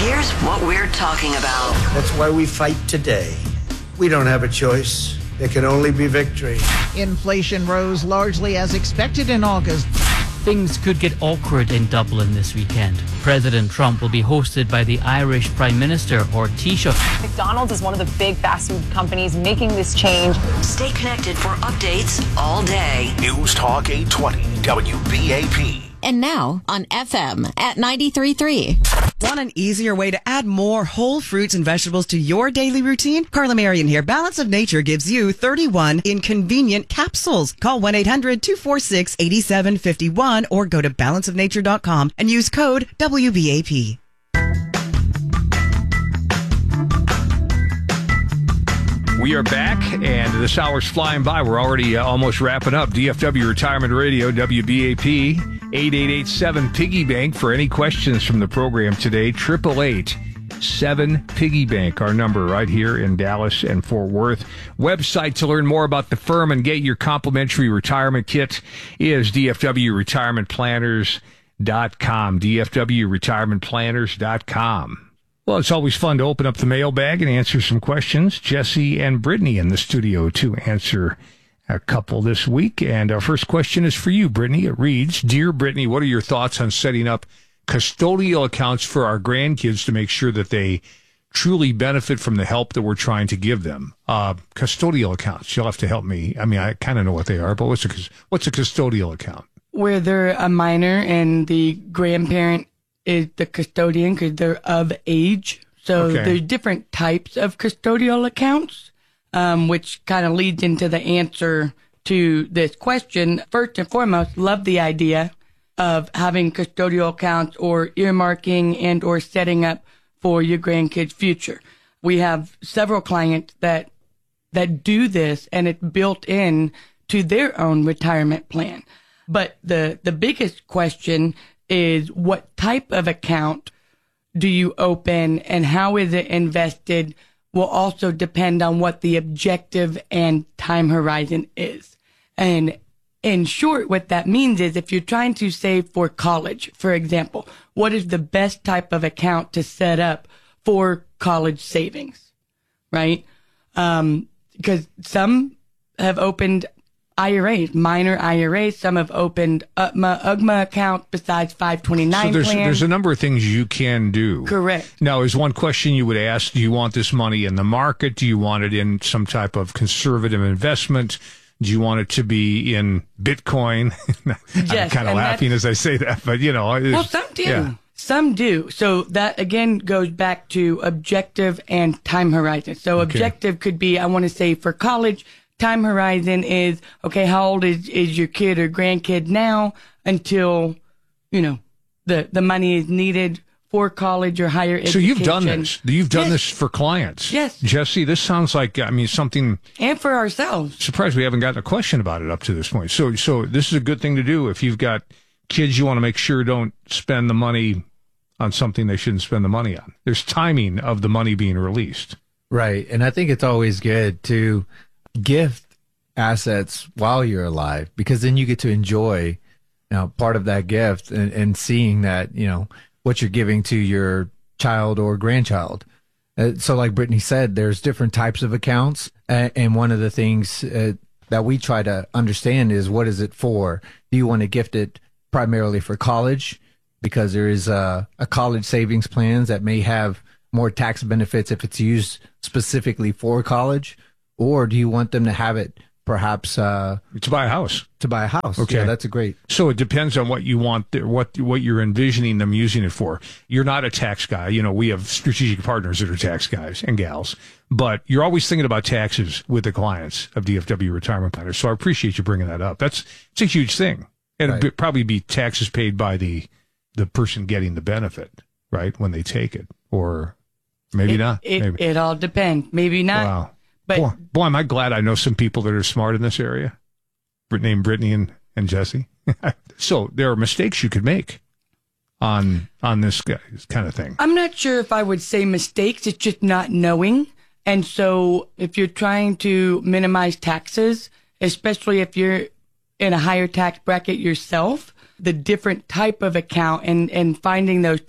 Here's what we're talking about. That's why we fight today. We don't have a choice. There can only be victory. Inflation rose largely as expected in August. Things could get awkward in Dublin this weekend. President Trump will be hosted by the Irish Prime Minister, or Taoiseach. McDonald's is one of the big fast food companies making this change. Stay connected for updates all day. News Talk 820 WBAP. And now on FM at 93.3. Want an easier way to add more whole fruits and vegetables to your daily routine? Carla Marion here. Balance of Nature gives you 31 inconvenient capsules. Call 1-800-246-8751 or go to balanceofnature.com and use code WBAP. We are back, and this hour's flying by. We're already almost wrapping up. DFW Retirement Radio, WBAP, 8887 Piggy Bank. For any questions from the program today, 888-7 Piggy Bank, our number right here in Dallas and Fort Worth. Website to learn more about the firm and get your complimentary retirement kit is DFWRetirementPlanners.com, DFWRetirementPlanners.com. Well, it's always fun to open up the mailbag and answer some questions. Jesse and Brittany in the studio to answer a couple this week. And our first question is for you, Brittany. It reads, Dear Brittany, what are your thoughts on setting up custodial accounts for our grandkids to make sure that they truly benefit from the help that we're trying to give them? Custodial accounts. You'll have to help me. I mean, I kind of know what they are, but what's a custodial account? Where they're a minor and the grandparent is the custodian because they're of age. So there's different types of custodial accounts, which kind of leads into the answer to this question. First and foremost, love the idea of having custodial accounts or earmarking and or setting up for your grandkids' future. We have several clients that do this, and it's built in to their own retirement plan. But the biggest question is, what type of account do you open and how is it invested will also depend on what the objective and time horizon is. And in short, what that means is if you're trying to save for college, for example, what is the best type of account to set up for college savings, right? Because some have opened IRAs, minor IRAs. Some have opened UGMA accounts besides 529 So plans. there's a number of things you can do. Correct. Now, is one question you would ask, do you want this money in the market? Do you want it in some type of conservative investment? Do you want it to be in Bitcoin? Yes, I'm kind of laughing as I say that, but well, some do. Yeah. Some do. So that again goes back to objective and time horizon. So objective could be, I want to say for college, time horizon is, okay, how old is your kid or grandkid now until, the money is needed for college or higher education. So you've done this. You've done this for clients. Yes. Jesse, this sounds like, something. And for ourselves. Surprised we haven't gotten a question about it up to this point. So this is a good thing to do. If you've got kids you want to make sure don't spend the money on something they shouldn't spend the money on. There's timing of the money being released. Right. And I think it's always good to gift assets while you're alive, because then you get to enjoy part of that gift and seeing that what you're giving to your child or grandchild. So like Brittany said, there's different types of accounts, and one of the things that we try to understand is, what is it for? Do you want to gift it primarily for college, because there is a college savings plans that may have more tax benefits if it's used specifically for college? Or do you want them to have it perhaps to buy a house? To buy a house. Okay. Yeah, that's a great. So it depends on what you want, what you're envisioning them using it for. You're not a tax guy. We have strategic partners that are tax guys and gals, but you're always thinking about taxes with the clients of DFW Retirement Planners. So I appreciate you bringing that up. It's a huge thing. And it'd probably be taxes paid by the person getting the benefit, right, when they take it. Or maybe not. It all depends. Maybe not. Wow. But boy, am I glad I know some people that are smart in this area, named Brittany and Jesse. So there are mistakes you could make on this kind of thing. I'm not sure if I would say mistakes. It's just not knowing. And so if you're trying to minimize taxes, especially if you're in a higher tax bracket yourself, the different type of account and finding those tax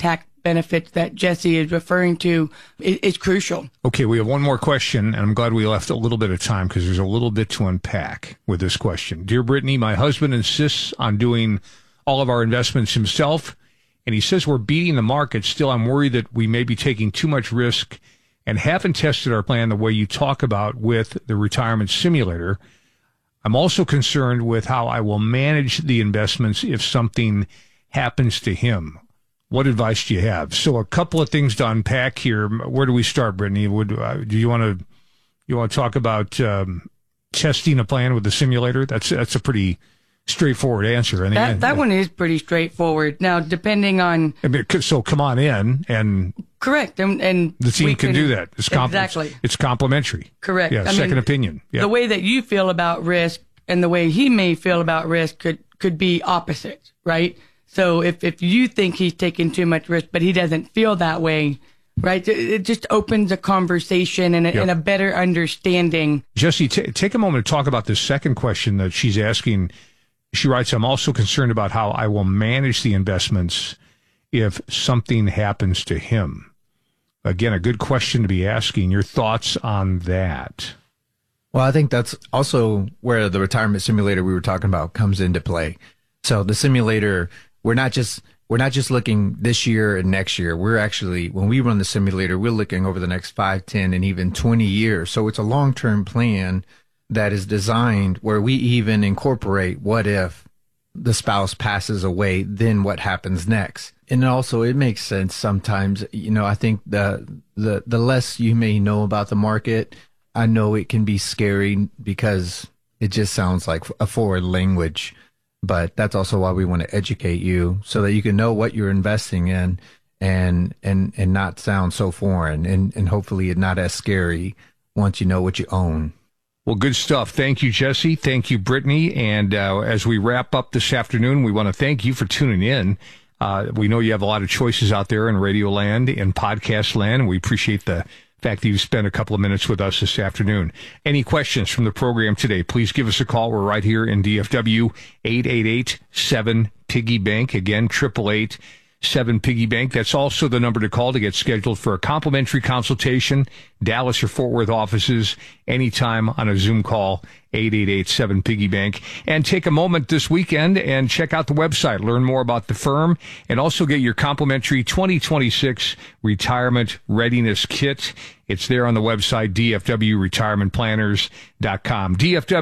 benefits that Jesse is referring to is crucial. Okay, we have one more question, and I'm glad we left a little bit of time because there's a little bit to unpack with this question. Dear Brittany, my husband insists on doing all of our investments himself, and he says we're beating the market. Still, I'm worried that we may be taking too much risk and haven't tested our plan the way you talk about with the retirement simulator. I'm also concerned with how I will manage the investments if something happens to him. What advice do you have? So a couple of things to unpack here. Where do we start, Brittany? Do you want to talk about testing a plan with the simulator? That's a pretty straightforward answer. That one is pretty straightforward. Now, depending on... So come on in and... Correct. And the team can do that. Exactly. It's complimentary. Correct. Yeah, second opinion. Yeah. The way that you feel about risk and the way he may feel about risk could be opposites, right? So if you think he's taking too much risk, but he doesn't feel that way, right? It just opens a conversation and a better understanding. Jesse, take a moment to talk about this second question that she's asking. She writes, I'm also concerned about how I will manage the investments if something happens to him. Again, a good question to be asking. Your thoughts on that? Well, I think that's also where the retirement simulator we were talking about comes into play. So the simulator, we're not just looking this year and next year. We're actually, when we run the simulator, we're looking over the next 5, 10, and even 20 years. So it's a long-term plan that is designed where we even incorporate what if the spouse passes away, then what happens next. And also it makes sense sometimes. I think the less you may know about the market, I know it can be scary because it just sounds like a foreign language, but that's also why we want to educate you so that you can know what you're investing in and not sound so foreign and hopefully it not as scary once you know what you own. Well, good stuff. Thank you, Jesse. Thank you, Brittany. And as we wrap up this afternoon, we want to thank you for tuning in. We know you have a lot of choices out there in radio land, in podcast land, and we appreciate the fact that you've spent a couple of minutes with us this afternoon. Any questions from the program today, please give us a call. We're right here in DFW, 888-7-PIGGY-BANK. Again, 888-7-PIGGY-BANK. That's also the number to call to get scheduled for a complimentary consultation. Dallas or Fort Worth offices, anytime on a Zoom call, 888-7-PIGGY-BANK. And take a moment this weekend and check out the website, learn more about the firm, and also get your complimentary 2026 Retirement Readiness Kit. It's there on the website, dfwretirementplanners.com,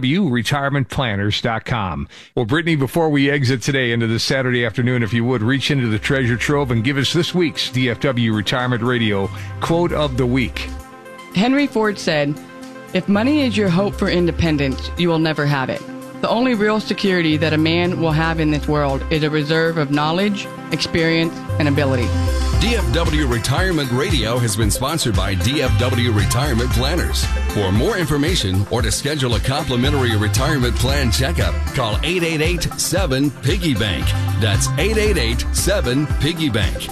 dfwretirementplanners.com. Well, Brittany, before we exit today into this Saturday afternoon, if you would, reach into the treasure trove and give us this week's DFW Retirement Radio quote of the week. Henry Ford said, "If money is your hope for independence, you will never have it. The only real security that a man will have in this world is a reserve of knowledge, experience, and ability." DFW Retirement Radio has been sponsored by DFW Retirement Planners. For more information or to schedule a complimentary retirement plan checkup, call 888-7-PIGGY-BANK. That's 888-7-PIGGY-BANK.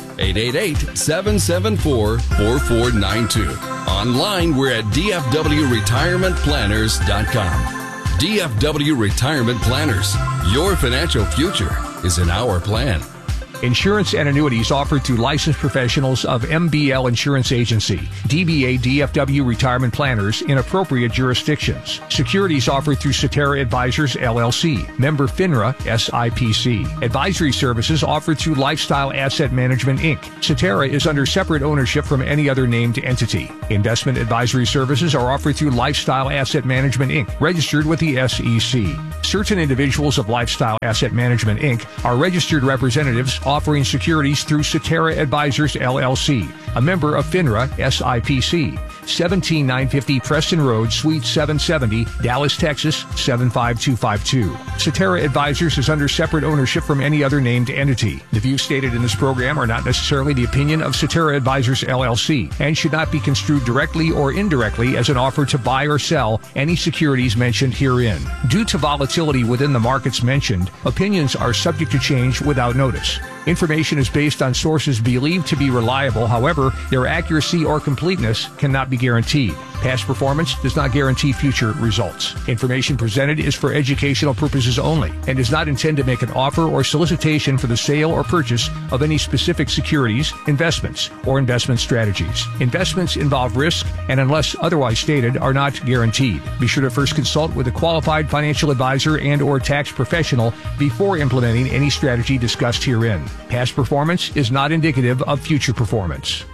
888-774-4492. Online, we're at dfwretirementplanners.com. DFW Retirement Planners. Your financial future is in our plan. Insurance and annuities offered through licensed professionals of MBL Insurance Agency, DBA DFW Retirement Planners in appropriate jurisdictions. Securities offered through Cetera Advisors, LLC, member FINRA, SIPC. Advisory services offered through Lifestyle Asset Management, Inc. Cetera is under separate ownership from any other named entity. Investment advisory services are offered through Lifestyle Asset Management, Inc., registered with the SEC. Certain individuals of Lifestyle Asset Management, Inc. are registered representatives offering securities through Cetera Advisors, LLC, a member of FINRA, SIPC, 17950 Preston Road, Suite 770, Dallas, Texas, 75252. Cetera Advisors is under separate ownership from any other named entity. The views stated in this program are not necessarily the opinion of Cetera Advisors, LLC, and should not be construed directly or indirectly as an offer to buy or sell any securities mentioned herein. Due to volatility within the markets mentioned, opinions are subject to change without notice. Information is based on sources believed to be reliable. However, their accuracy or completeness cannot be guaranteed. Past performance does not guarantee future results. Information presented is for educational purposes only and does not intend to make an offer or solicitation for the sale or purchase of any specific securities, investments, or investment strategies. Investments involve risk and, unless otherwise stated, are not guaranteed. Be sure to first consult with a qualified financial advisor and or tax professional before implementing any strategy discussed herein. Past performance is not indicative of future performance.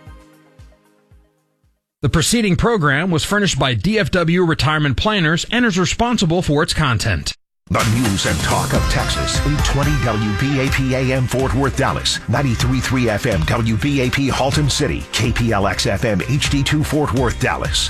The preceding program was furnished by DFW Retirement Planners and is responsible for its content. The news and talk of Texas. 820 WBAP AM Fort Worth, Dallas. 93.3 FM WBAP Haltom City. KPLX FM HD2 Fort Worth, Dallas.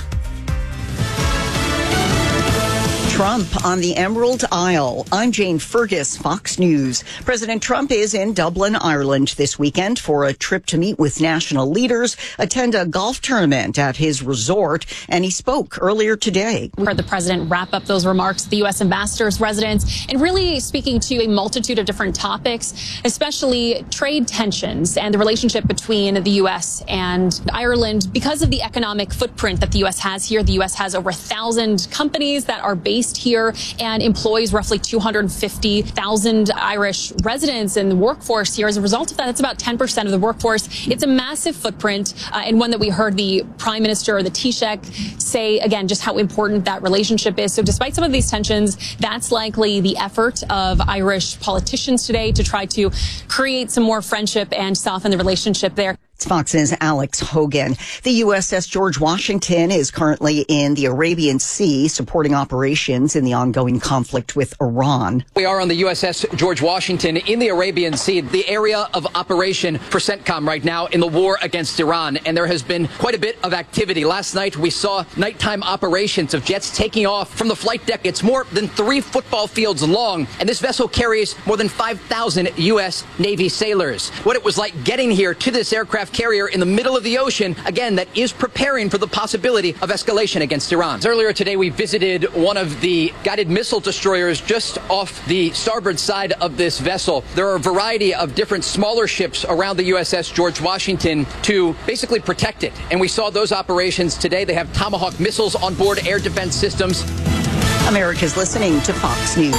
Trump on the Emerald Isle. I'm Jane Fergus, Fox News. President Trump is in Dublin, Ireland this weekend for a trip to meet with national leaders, attend a golf tournament at his resort, and he spoke earlier today. We heard the president wrap up those remarks at the U.S. ambassador's residence and really speaking to a multitude of different topics, especially trade tensions and the relationship between the U.S. and Ireland. Because of the economic footprint that the U.S. has here, the U.S. has over 1,000 companies that are based here and employs roughly 250,000 Irish residents in the workforce here. As a result of that, it's about 10% of the workforce. It's a massive footprint and one that we heard the Prime Minister, the Taoiseach, say, again, just how important that relationship is. So despite some of these tensions, that's likely the effort of Irish politicians today to try to create some more friendship and soften the relationship there. It's Fox's Alex Hogan. The USS George Washington is currently in the Arabian Sea supporting operations in the ongoing conflict with Iran. We are on the USS George Washington in the Arabian Sea, the area of operation for CENTCOM right now in the war against Iran. And there has been quite a bit of activity. Last night we saw nighttime operations of jets taking off from the flight deck. It's more than 3 football fields long, and this vessel carries more than 5,000 U.S. Navy sailors. What it was like getting here to this aircraft carrier in the middle of the ocean, again, that is preparing for the possibility of escalation against Iran. Earlier today, we visited one of the guided missile destroyers just off the starboard side of this vessel. There are a variety of different smaller ships around the USS George Washington to basically protect it. And we saw those operations today. They have Tomahawk missiles on board air defense systems. America's listening to Fox News.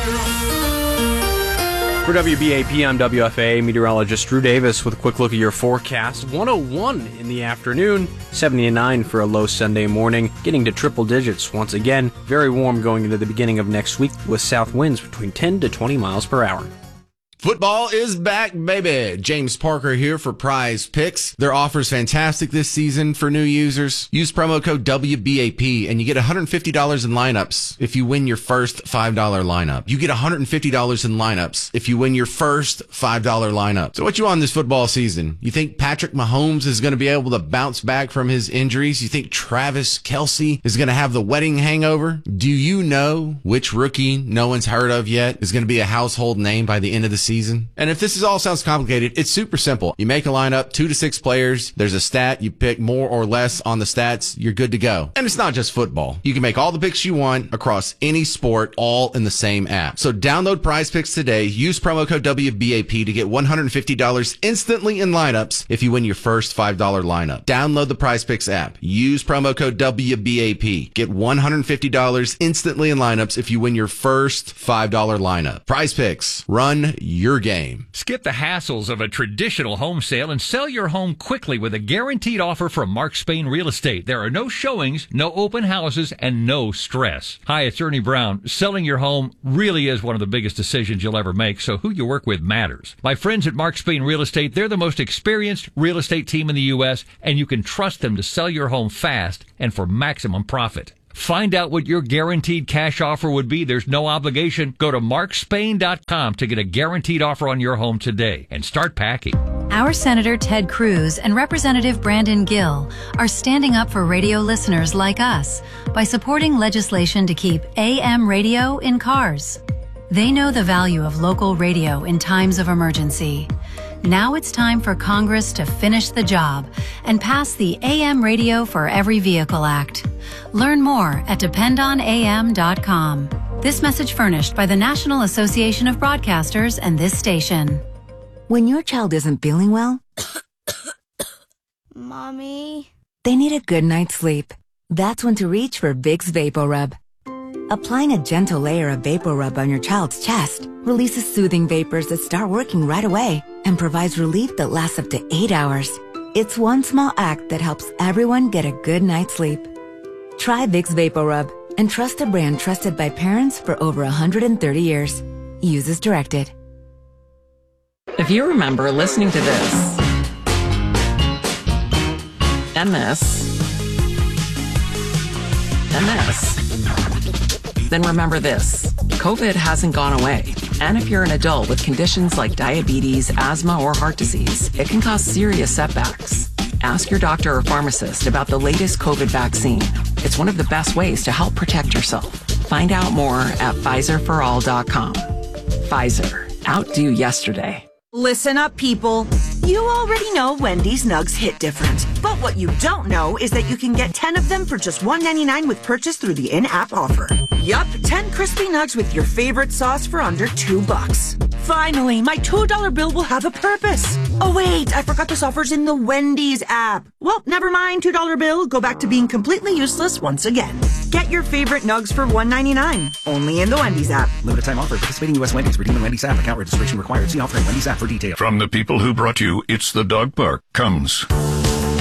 For WBAP, I'm WFA meteorologist Drew Davis with a quick look at your forecast. 101 in the afternoon, 79 for a low Sunday morning, getting to triple digits once again. Very warm going into the beginning of next week with south winds between 10 to 20 miles per hour. Football is back, baby. James Parker here for Prize Picks. Their offer is fantastic this season for new users. Use promo code WBAP and you get $150 in lineups if you win your first $5 lineup. You get $150 in lineups if you win your first $5 lineup. So what you on this football season? You think Patrick Mahomes is going to be able to bounce back from his injuries? You think Travis Kelce is going to have the wedding hangover? Do you know which rookie no one's heard of yet is going to be a household name by the end of the season? And if this all sounds complicated, it's super simple. You make a lineup, 2 to 6 players. There's a stat. You pick more or less on the stats. You're good to go. And it's not just football. You can make all the picks you want across any sport, all in the same app. So download Prize Picks today. Use promo code WBAP to get $150 instantly in lineups if you win your first $5 lineup. Download the Prize Picks app. Use promo code WBAP. Get $150 instantly in lineups if you win your first $5 lineup. Prize Picks. Run your game. Skip the hassles of a traditional home sale and sell your home quickly with a guaranteed offer from Mark Spain Real Estate. There are no showings, no open houses, and no stress. Hi, it's Ernie Brown. Selling your home really is one of the biggest decisions you'll ever make, so who you work with matters. My friends at Mark Spain Real Estate, they're the most experienced real estate team in the U.S., and you can trust them to sell your home fast and for maximum profit. Find out what your guaranteed cash offer would be. There's no obligation. Go to markspain.com to get a guaranteed offer on your home today and start packing. Our Senator Ted Cruz and Representative Brandon Gill are standing up for radio listeners like us by supporting legislation to keep AM radio in cars. They know the value of local radio in times of emergency. Now it's time for Congress to finish the job and pass the AM Radio for Every Vehicle Act. Learn more at dependonam.com. This message furnished by the National Association of Broadcasters and this station. When your child isn't feeling well, Mommy? They need a good night's sleep. That's when to reach for Vicks VapoRub. Applying a gentle layer of VapoRub on your child's chest releases soothing vapors that start working right away and provides relief that lasts up to 8 hours. It's one small act that helps everyone get a good night's sleep. Try Vicks VapoRub and trust a brand trusted by parents for over 130 years. Use as directed. If you remember listening to this, and this, and this, then remember this. COVID hasn't gone away. And if you're an adult with conditions like diabetes, asthma, or heart disease, it can cause serious setbacks. Ask your doctor or pharmacist about the latest COVID vaccine. It's one of the best ways to help protect yourself. Find out more at PfizerForAll.com. Pfizer. Outdo yesterday. Listen up, people. You already know Wendy's Nugs hit different. But what you don't know is that you can get 10 of them for just $1.99 with purchase through the in-app offer. Yup, 10 crispy nugs with your favorite sauce for under $2. Finally, my $2 bill will have a purpose. Oh wait, I forgot this offer's in the Wendy's app. Well, never mind, $2 bill. Go back to being completely useless once again. Get your favorite nugs for $1.99. Only in the Wendy's app. Limited time offer. Participating U.S. Wendy's. Redeem the Wendy's app. Account registration required. See offer in Wendy's app for details. From the people who brought you It's the Dog Park comes